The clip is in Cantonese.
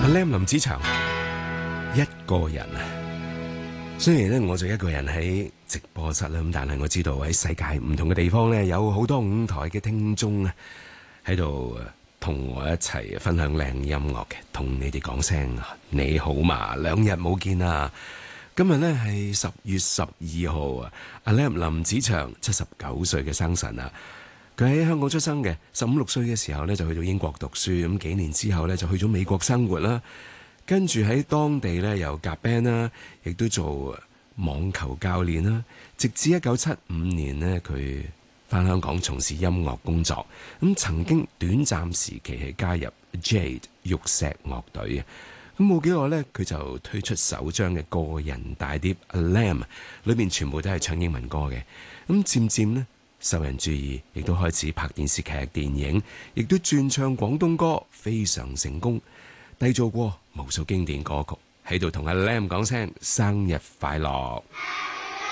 阿 Lam 林子祥一個人啊，雖然咧我就一個人喺直播室啦，咁但係我知道喺世界唔同嘅地方咧，有好多舞台嘅聽眾啊喺度同我一齊分享靚音樂嘅，同你哋講聲你好嘛，2日冇見啊！今日咧係10月12號啊，阿 Lam 林子祥79歲嘅生辰啊！佢喺香港出生嘅，15、16歲嘅時候咧就去到英國讀書，咁幾年之後咧就去咗美國生活啦，跟住喺當地咧又夾 band 啦，亦都做網球教練啦，直至1975年呢，佢返香港從事音樂工作，咁曾經短暫時期係加入 Jade 玉石樂隊嘅，咁冇幾耐咧佢就推出首張嘅個人大碟《Lam》，裏面全部都係唱英文歌嘅，咁漸漸呢，受人注意，亦都開始拍電視劇、電影，亦都轉唱廣東歌，非常成功，締造過無數經典歌曲。喺度同阿 Lam 講聲生日快樂！